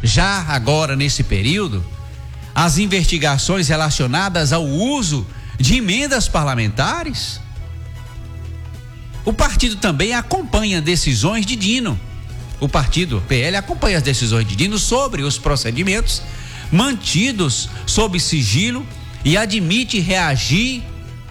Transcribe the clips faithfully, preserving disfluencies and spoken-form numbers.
já agora nesse período, as investigações relacionadas ao uso de emendas parlamentares? O partido também acompanha decisões de Dino. O partido P L acompanha as decisões de Dino sobre os procedimentos mantidos sob sigilo e admite reagir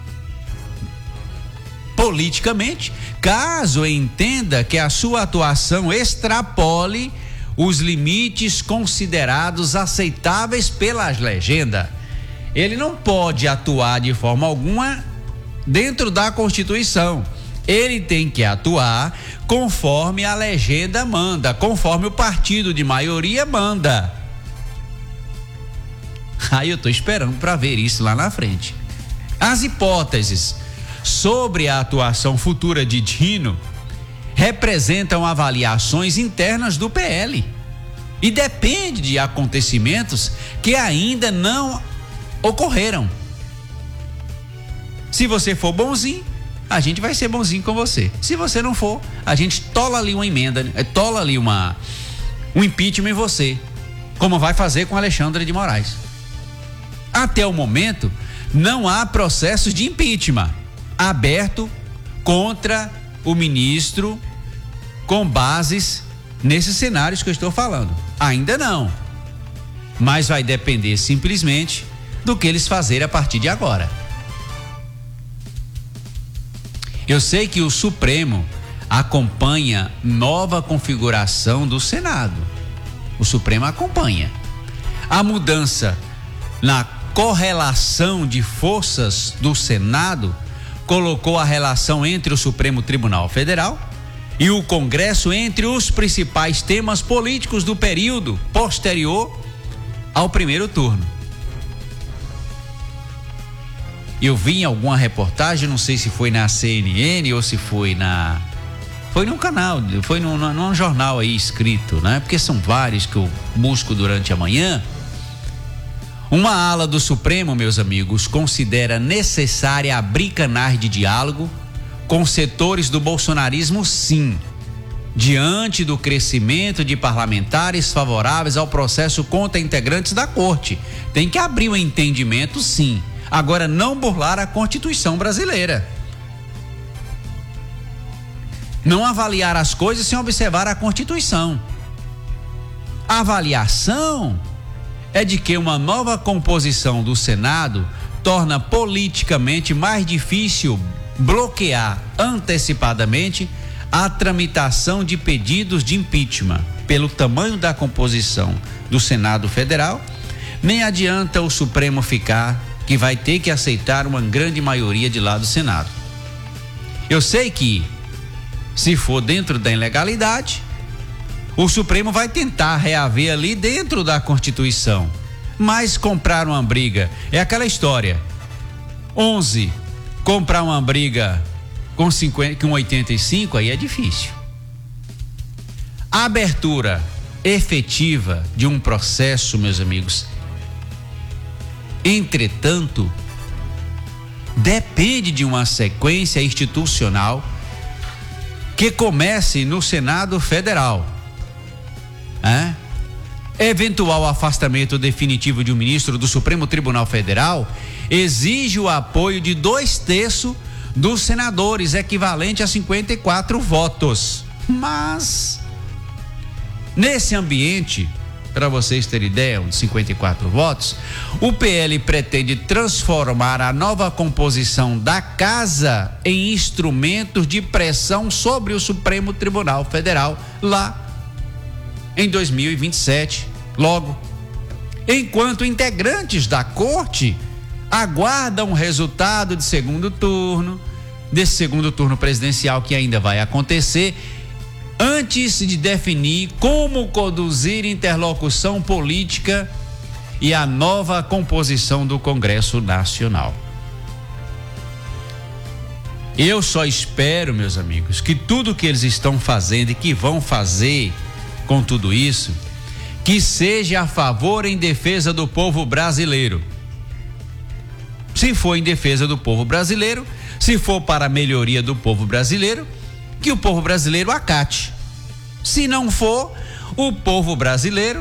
politicamente, caso entenda que a sua atuação extrapole os limites considerados aceitáveis pela legenda. Ele não pode atuar de forma alguma dentro da Constituição. Ele tem que atuar conforme a legenda manda, conforme o partido de maioria manda. Aí eu estou esperando para ver isso lá na frente. As hipóteses sobre a atuação futura de Dino representam avaliações internas do P L e depende de acontecimentos que ainda não ocorreram. Se você for bonzinho, a gente vai ser bonzinho com você. Se você não for, a gente tola ali uma emenda, tola ali uma, um impeachment em você, como vai fazer com Alexandre de Moraes. Até o momento, não há processos de impeachment aberto contra o ministro com bases nesses cenários que eu estou falando. Ainda não. Mas vai depender simplesmente do que eles fazerem a partir de agora. Eu sei que o Supremo acompanha nova configuração do Senado. O Supremo acompanha. A mudança na correlação de forças do Senado colocou a relação entre o Supremo Tribunal Federal e o Congresso entre os principais temas políticos do período posterior ao primeiro turno. Eu vi em alguma reportagem, não sei se foi na C N N ou se foi na... Foi num canal, foi num, num jornal aí escrito, né? Porque são vários que eu busco durante a manhã. Uma ala do Supremo, meus amigos, considera necessária abrir canais de diálogo com setores do bolsonarismo, sim, diante do crescimento de parlamentares favoráveis ao processo contra integrantes da corte. Tem que abrir um entendimento, sim. Agora, não burlar a Constituição brasileira. Não avaliar as coisas sem observar a Constituição. A avaliação é de que uma nova composição do Senado torna politicamente mais difícil bloquear antecipadamente a tramitação de pedidos de impeachment. Pelo tamanho da composição do Senado Federal, nem adianta o Supremo ficar, que vai ter que aceitar uma grande maioria de lá do Senado. Eu sei que, se for dentro da ilegalidade, o Supremo vai tentar reaver ali dentro da Constituição. Mas comprar uma briga é aquela história. onze, comprar uma briga com, cinquenta, com oitenta e cinco, aí é difícil. A abertura efetiva de um processo, meus amigos, entretanto, depende de uma sequência institucional que comece no Senado Federal. É? Eventual afastamento definitivo de um ministro do Supremo Tribunal Federal exige o apoio de dois terços dos senadores, equivalente a cinquenta e quatro votos. Mas, nesse ambiente, para vocês terem ideia, de cinquenta e quatro votos, o P L pretende transformar a nova composição da casa em instrumentos de pressão sobre o Supremo Tribunal Federal lá em dois mil e vinte e sete, logo. Enquanto integrantes da corte aguardam o resultado de segundo turno, desse segundo turno presidencial que ainda vai acontecer, antes de definir como conduzir interlocução política e a nova composição do Congresso Nacional. Eu só espero, meus amigos, que tudo que eles estão fazendo e que vão fazer com tudo isso, que seja a favor e em defesa do povo brasileiro. Se for em defesa do povo brasileiro, se for para a melhoria do povo brasileiro, que o povo brasileiro acate. Se não for, o povo brasileiro